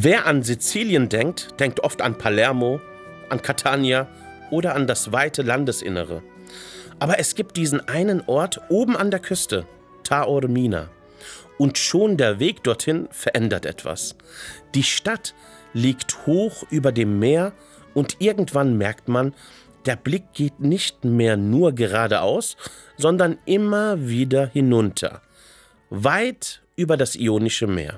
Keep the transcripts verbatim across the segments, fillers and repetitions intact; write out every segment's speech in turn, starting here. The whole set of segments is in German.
Wer an Sizilien denkt, denkt oft an Palermo, an Catania oder an das weite Landesinnere. Aber es gibt diesen einen Ort oben an der Küste, Taormina. Und schon der Weg dorthin verändert etwas. Die Stadt liegt hoch über dem Meer und irgendwann merkt man, der Blick geht nicht mehr nur geradeaus, sondern immer wieder hinunter, weit über das Ionische Meer.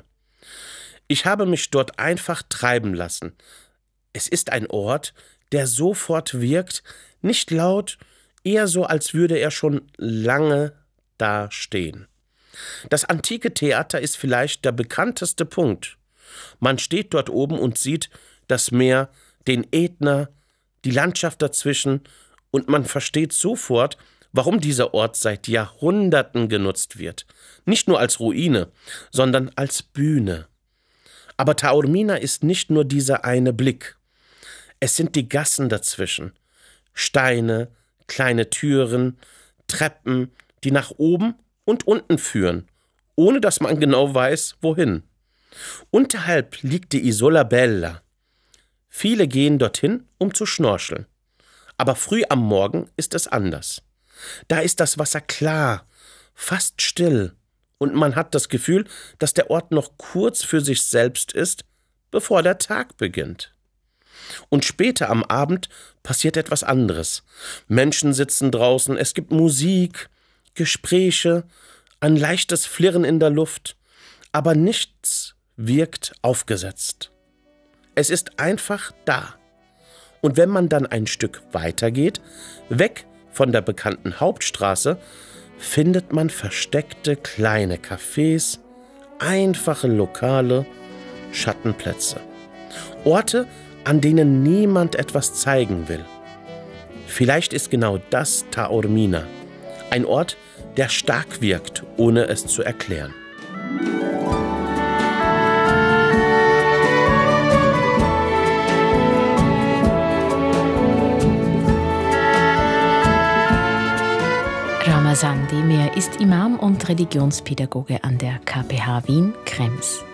Ich habe mich dort einfach treiben lassen. Es ist ein Ort, der sofort wirkt, nicht laut, eher so, als würde er schon lange da stehen. Das antike Theater ist vielleicht der bekannteste Punkt. Man steht dort oben und sieht das Meer, den Ätna, die Landschaft dazwischen, und man versteht sofort, warum dieser Ort seit Jahrhunderten genutzt wird. Nicht nur als Ruine, sondern als Bühne. Aber Taormina ist nicht nur dieser eine Blick. Es sind die Gassen dazwischen. Steine, kleine Türen, Treppen, die nach oben und unten führen, ohne dass man genau weiß, wohin. Unterhalb liegt die Isola Bella. Viele gehen dorthin, um zu schnorcheln. Aber früh am Morgen ist es anders. Da ist das Wasser klar, fast still, und man hat das Gefühl, dass der Ort noch kurz für sich selbst ist, bevor der Tag beginnt. Und später am Abend passiert etwas anderes. Menschen sitzen draußen, es gibt Musik, Gespräche, ein leichtes Flirren in der Luft, aber nichts wirkt aufgesetzt. Es ist einfach da. Und wenn man dann ein Stück weitergeht, weg von der bekannten Hauptstraße, findet man versteckte kleine Cafés, einfache Lokale, Schattenplätze. Orte, an denen niemand etwas zeigen will. Vielleicht ist genau das Taormina. Ein Ort, der stark wirkt, ohne es zu erklären. Ramazan Demir ist Imam und Religionspädagoge an der K P H Wien Krems.